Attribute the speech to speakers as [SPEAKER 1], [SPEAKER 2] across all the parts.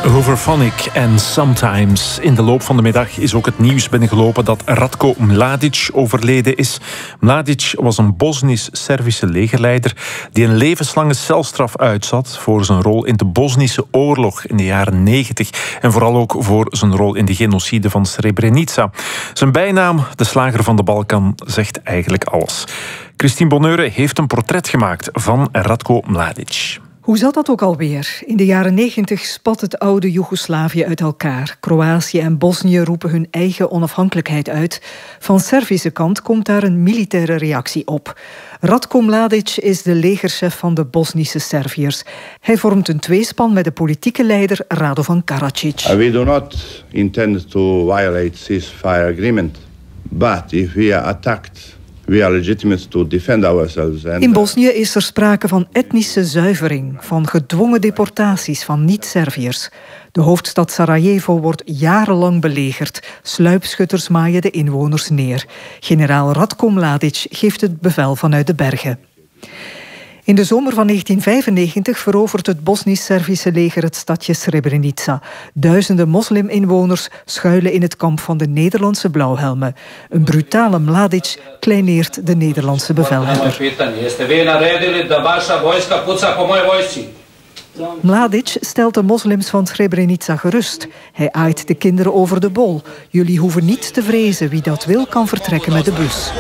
[SPEAKER 1] Hooverphonic en Sometimes. In de loop van de middag is ook het nieuws binnengelopen dat Ratko Mladic overleden is. Mladic was een Bosnisch-Servische legerleider die een levenslange celstraf uitzat voor zijn rol in de Bosnische oorlog in de jaren 90 en vooral ook voor zijn rol in de genocide van Srebrenica. Zijn bijnaam, de slager van de Balkan, zegt eigenlijk alles. Christine Bonneure heeft een portret gemaakt van Ratko Mladic.
[SPEAKER 2] Hoe zat dat ook alweer? In de jaren 90 spat het oude Joegoslavië uit elkaar. Kroatië en Bosnië roepen hun eigen onafhankelijkheid uit. Van Servische kant komt daar een militaire reactie op. Ratko Mladic is de legerchef van de Bosnische Serviërs. Hij vormt een tweespan met de politieke leider Radovan Karadzic.
[SPEAKER 3] We do not intend to violate ceasefire agreement. But if we are attacked, we are legitimate to defend ourselves.
[SPEAKER 2] In Bosnië is er sprake van etnische zuivering, van gedwongen deportaties van niet-Serviërs. De hoofdstad Sarajevo wordt jarenlang belegerd. Sluipschutters maaien de inwoners neer. Generaal Ratko Mladic geeft het bevel vanuit de bergen. In de zomer van 1995 verovert het Bosnisch-Servische leger het stadje Srebrenica. Duizenden mosliminwoners schuilen in het kamp van de Nederlandse blauwhelmen. Een brutale Mladic kleineert de Nederlandse bevelhebber. Mladic stelt de moslims van Srebrenica gerust. Hij aait de kinderen over de bol. Jullie hoeven niet te vrezen. Wie dat wil, kan vertrekken met de bus.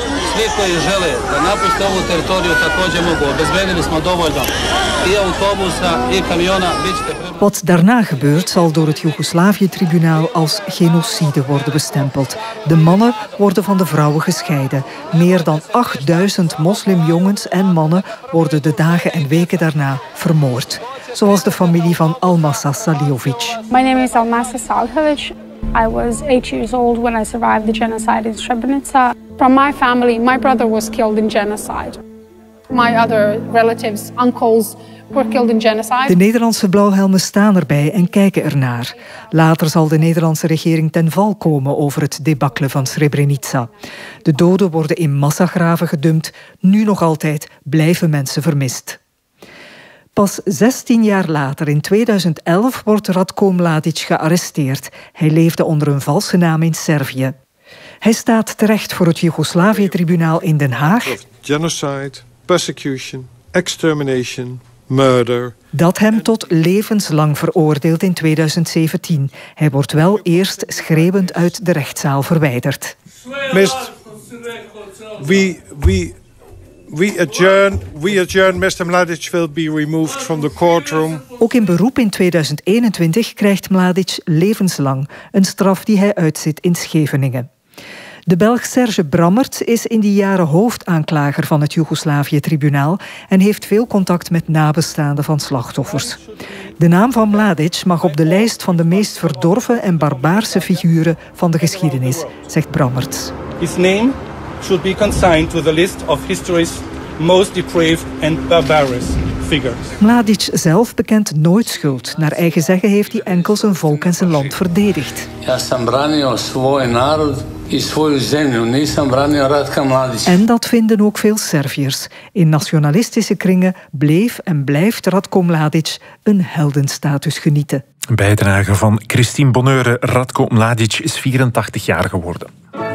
[SPEAKER 2] Wat daarna gebeurt, zal door het Joegoslavië-tribunaal als genocide worden bestempeld. De mannen worden van de vrouwen gescheiden. Meer dan 8000 moslimjongens en mannen worden de dagen en weken daarna vermoord. Zoals de familie van Almasa Saliovic.
[SPEAKER 4] My name is Almasa Saliovic. I was 8 years old when I survived the genocide in Srebrenica. From my family, my brother was killed in genocide. My other relatives, uncles, were killed in genocide.
[SPEAKER 2] De Nederlandse blauwhelmen staan erbij en kijken ernaar. Later zal de Nederlandse regering ten val komen over het debakkelen van Srebrenica. De doden worden in massagraven gedumpt. Nu nog altijd blijven mensen vermist. Pas 16 jaar later, in 2011, wordt Ratko Mladic gearresteerd. Hij leefde onder een valse naam in Servië. Hij staat terecht voor het Joegoslavië-tribunaal in Den Haag.
[SPEAKER 5] Genocide, persecution, extermination, murder.
[SPEAKER 2] Dat hem tot levenslang veroordeelt in 2017. Hij wordt wel eerst schreeuwend uit de rechtszaal verwijderd.
[SPEAKER 5] Mist, we adjourn. Mr. Mladic will be removed from the courtroom.
[SPEAKER 2] Ook in beroep in 2021 krijgt Mladic levenslang, een straf die hij uitzit in Scheveningen. De Belg Serge Brammert is in die jaren hoofdaanklager van het Joegoslavië-tribunaal en heeft veel contact met nabestaanden van slachtoffers. De naam van Mladic mag op de lijst van de meest verdorven en barbaarse figuren van de geschiedenis, zegt Brammert.
[SPEAKER 6] His name should be consigned to the list of history's most depraved and barbarous figures.
[SPEAKER 2] Mladic zelf bekent nooit schuld. Naar eigen zeggen heeft hij enkel zijn volk en zijn land verdedigd. En dat vinden ook veel Serviërs. In nationalistische kringen bleef en blijft Ratko Mladic een heldenstatus genieten.
[SPEAKER 1] Een bijdrage van Christine Bonneure. Ratko Mladic is 84 jaar geworden.